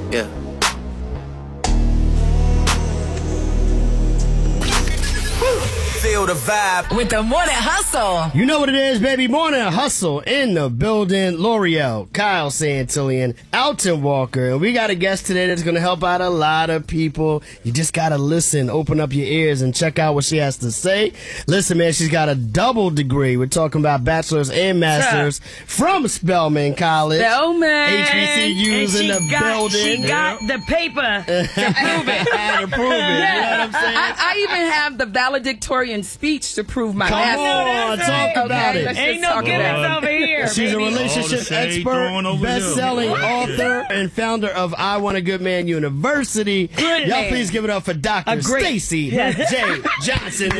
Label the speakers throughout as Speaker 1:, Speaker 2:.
Speaker 1: Yeah. Feel the vibe
Speaker 2: with the Morning Hustle.
Speaker 3: You know what it is, baby. Morning Hustle in the building. L'Oreal, Kyle Santillan, Alton Walker. And we got a guest today that's going to help out a lot of people. You just got to listen, open up your ears, and check out what she has to say. Listen, man, she's got a double degree. We're talking about bachelor's and master's from Spelman College.
Speaker 4: Spelman.
Speaker 3: HBCUs in the building.
Speaker 4: She got the paper to prove it.
Speaker 3: To prove it.
Speaker 4: Yeah.
Speaker 3: You know what I'm saying?
Speaker 4: I even have the valedictorian speech to prove my
Speaker 3: Come
Speaker 4: master's.
Speaker 3: on, talk about it.
Speaker 4: Ain't no gimmicks over here.
Speaker 3: She's
Speaker 4: baby.
Speaker 3: a relationship expert, best-selling author, and founder of I Want a Good Man University.
Speaker 4: Good
Speaker 3: Y'all
Speaker 4: man.
Speaker 3: please give it up for Dr. Stacey J. Johnson.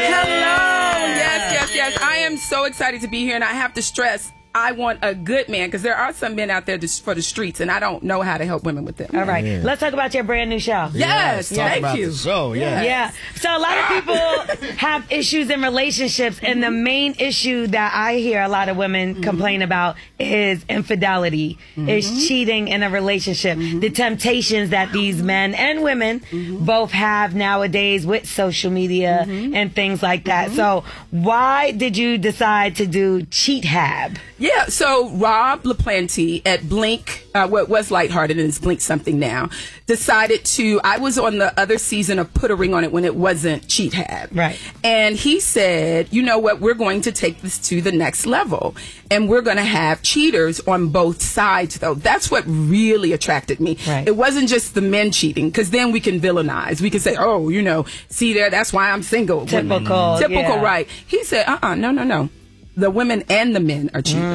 Speaker 4: Hello. Yes. I am so excited to be here, and I have to stress, I want a good man, because there are some men out there for the streets, and I don't know how to help women with them.
Speaker 5: All right.
Speaker 3: Yeah.
Speaker 5: Let's talk about your brand new show.
Speaker 4: Yes,
Speaker 3: talk
Speaker 4: thank
Speaker 3: about
Speaker 4: you.
Speaker 3: the show, yeah.
Speaker 5: Yeah. So a lot of people have issues in relationships, and the main issue that I hear a lot of women complain about is infidelity, is cheating in a relationship, the temptations that these men and women both have nowadays with social media and things like that. So why did you decide to do Cheat Hab?
Speaker 4: Yeah, so Rob LaPlante at Blink, what was Lighthearted and it's Blink something now, decided to, I was on the other season of Put a Ring on It when it wasn't Cheat Hab.
Speaker 5: Right.
Speaker 4: And he said, you know what, we're going to take this to the next level. And we're going to have cheaters on both sides, though. That's what really attracted me.
Speaker 5: Right.
Speaker 4: It wasn't just the men cheating, because then we can villainize. We can say, oh, you know, see there, that's why I'm single.
Speaker 5: Typical, yeah.
Speaker 4: Right. He said, no. The women and the men are cheaters.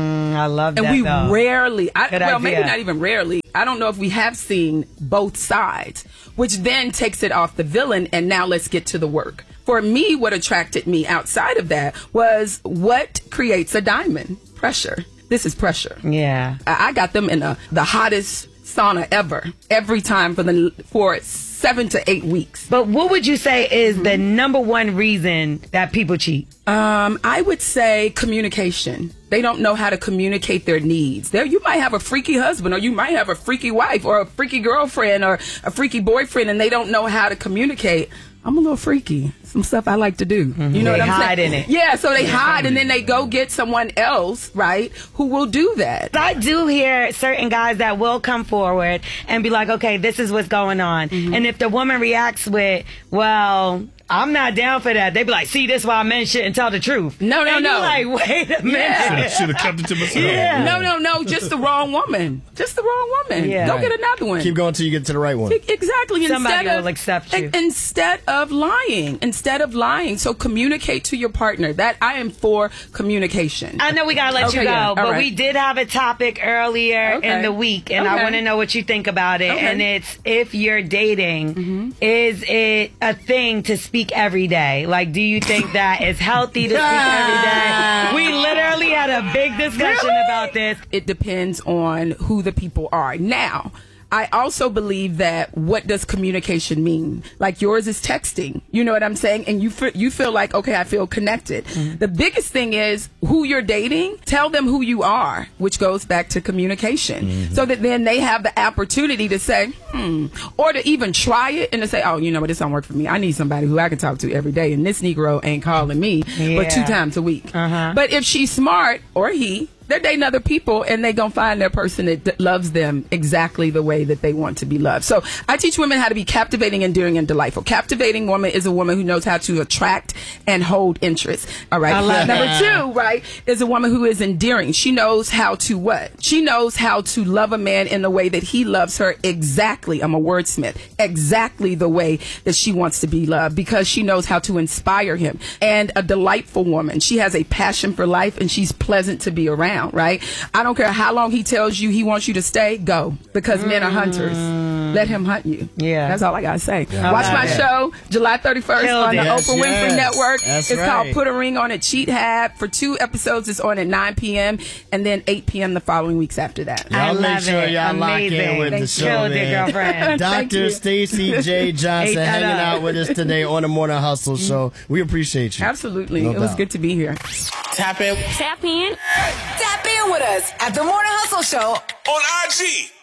Speaker 5: I love that.
Speaker 4: And we
Speaker 5: though.
Speaker 4: rarely,
Speaker 5: Good
Speaker 4: maybe
Speaker 5: idea.
Speaker 4: not even rarely, I don't know if we have seen both sides, which then takes it off the villain, and now let's get to the work. For me, what attracted me outside of that was what creates a diamond. Pressure. This is pressure.
Speaker 5: Yeah.
Speaker 4: I got them in the hottest sauna ever, every time for 7 to 8 weeks.
Speaker 5: But what would you say is the number one reason that people cheat?
Speaker 4: I would say communication. They don't know how to communicate their needs. You might have a freaky husband, or you might have a freaky wife, or a freaky girlfriend, or a freaky boyfriend, and they don't know how to communicate. I'm a little freaky. Some stuff I like to do. You know what I'm saying?
Speaker 5: They hide in it.
Speaker 4: Yeah, so they hide, and then they go get someone else, right, who will do that.
Speaker 5: I do hear certain guys that will come forward and be like, okay, this is what's going on. And if the woman reacts with, well, I'm not down for that, they be like, see, this is why men shouldn't tell the truth.
Speaker 4: No.
Speaker 5: You're like, wait a minute.
Speaker 4: Yeah.
Speaker 6: Should have kept it to myself.
Speaker 5: Yeah.
Speaker 4: No, just the wrong woman. Just the wrong woman.
Speaker 5: Yeah.
Speaker 4: Go get another one.
Speaker 3: Keep going until you get to the right one.
Speaker 4: Exactly.
Speaker 5: Somebody will accept you.
Speaker 4: Instead of lying. So communicate to your partner. That I am for communication.
Speaker 5: I know we gotta let you go,
Speaker 4: yeah. All
Speaker 5: but
Speaker 4: right.
Speaker 5: we did have a topic earlier in the week, and I want to know what you think about it.
Speaker 4: Okay.
Speaker 5: And it's, if you're dating, is it a thing to speak every day? Like, do you think that it's healthy to speak every day? We literally had a big discussion about this.
Speaker 4: It depends on who the people are. Now, I also believe that, what does communication mean? Like, yours is texting. You know what I'm saying? And you feel like, okay, I feel connected. The biggest thing is who you're dating. Tell them who you are, which goes back to communication. So that then they have the opportunity to say, or to even try it and to say, oh, you know what, this don't work for me. I need somebody who I can talk to every day. And this Negro ain't calling me but 2 times a week. But if she's smart, or he, they're dating other people, and they gonna find their person that loves them exactly the way that they want to be loved. So I teach women how to be captivating, endearing, and delightful. Captivating woman is a woman who knows how to attract and hold interest. All right. Number 2, right, is a woman who is endearing. She knows how to what? She knows how to love a man in the way that he loves her exactly. I'm a wordsmith. Exactly the way that she wants to be loved, because she knows how to inspire him. And a delightful woman. She has a passion for life, and she's pleasant to be around. Right? I don't care how long he tells you he wants you to stay, go. Because men are hunters. Let him hunt you.
Speaker 5: Yeah.
Speaker 4: That's all I got to say. Watch my show, July 31st on the Oprah Winfrey Network.
Speaker 3: That's
Speaker 4: it's
Speaker 3: right.
Speaker 4: called Put a Ring on It, Cheat Hab. For 2 episodes, it's on at 9 p.m. and then 8 p.m. the following weeks after that.
Speaker 5: I
Speaker 3: Y'all make
Speaker 5: love
Speaker 3: sure
Speaker 5: it.
Speaker 3: y'all lock in
Speaker 5: Amazing.
Speaker 3: with the
Speaker 5: Thank
Speaker 3: show,
Speaker 5: you,
Speaker 3: man.
Speaker 5: girlfriend.
Speaker 3: Dr. Stacey J. Johnson
Speaker 5: Ate that
Speaker 3: hanging
Speaker 5: up.
Speaker 3: out with us today on the Morning Hustle Show. We appreciate you.
Speaker 4: Absolutely.
Speaker 3: No
Speaker 4: It was
Speaker 3: doubt.
Speaker 4: good to be here.
Speaker 1: Tap in
Speaker 2: Tap in with us at the Morning Hustle Show
Speaker 6: On IG.